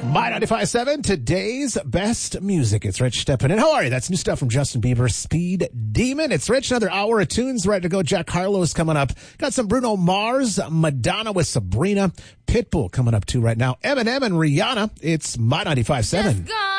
My 95.7, today's best music. It's Rich stepping in. How are you? That's new stuff from Justin Bieber, Speed Demon. It's Rich, another hour of tunes ready to go. Jack Harlow's coming up. Got some Bruno Mars, Madonna with Sabrina, Pitbull coming up too right now. Eminem and Rihanna. It's My 95.7.